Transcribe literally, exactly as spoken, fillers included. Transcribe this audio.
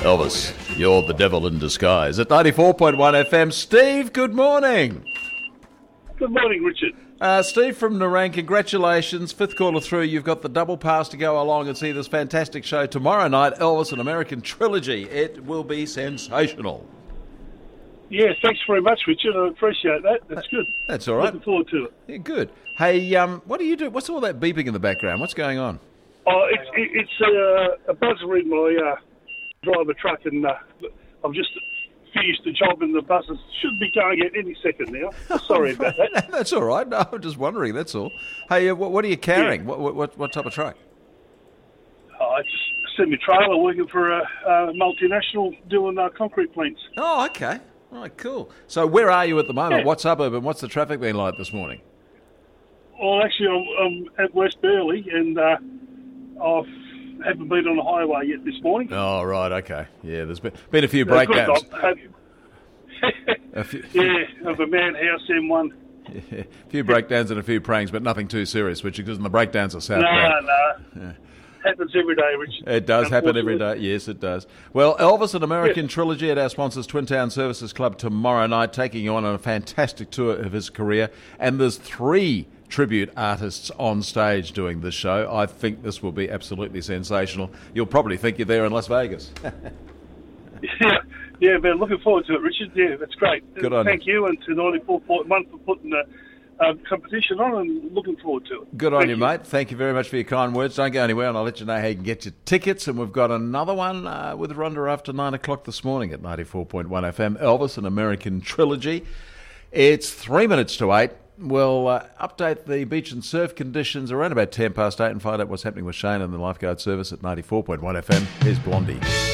Elvis, you're the devil in disguise. At ninety-four point one F M, Steve, good morning. Good morning, Richard. Uh, Steve from Nerang, congratulations. Fifth caller through. You've got the double pass to go along and see this fantastic show tomorrow night, Elvis, an American Trilogy. It will be sensational. Yeah, thanks very much, Richard. I appreciate that. That's good. That's all right. Looking forward to it. Yeah, good. Hey, um, what do you do? What's all that beeping in the background? What's going on? Oh, it's it, it's uh, a buzzer in my uh, driver truck, and uh, I've just finished the job, and the buzzers should be going at any second now. Sorry about that. That's all right. No, I'm just wondering, that's all. Hey, uh, what, what are you carrying? Yeah. What, what what type of truck? Oh, it's a semi-trailer working for a, a multinational doing uh, concrete plants. Oh, okay. All right, cool. So where are you at the moment? Yeah. What suburb and what's the traffic been like this morning? Well, actually, I'm, I'm at West Burleigh, and uh, I haven't been on the highway yet this morning. Oh, right, okay. Yeah, there's been, been a few Uh, good, breakdowns. I've had- A few, yeah, of a Madhouse M one. yeah, a few breakdowns and a few pranks, but nothing too serious, which because the breakdowns are No, southbound. no. Yeah. Happens every day, Richard. It does happen every day. Yes, it does. Well, Elvis, an American Yeah. Trilogy at our sponsors Twin Town Services Club tomorrow night, taking you on a fantastic tour of his career. And there's three tribute artists on stage doing this show. I think this will be absolutely sensational. You'll probably think you're there in Las Vegas. Yeah, yeah, man. Looking forward to it, Richard. Yeah, that's great. Good on Thank you, and to ninety-four point one for putting the uh, competition on, and looking forward to it. Good on Thank you, mate. Thank you very much for your kind words. Don't go anywhere, and I'll let you know how you can get your tickets. And we've got another one uh, with Rhonda after nine o'clock this morning at ninety-four point one F M. Elvis, an American Trilogy. It's three minutes to eight. We'll uh, update the beach and surf conditions around about ten past eight and find out what's happening with Shane and the lifeguard service at ninety-four point one F M. Here's Blondie.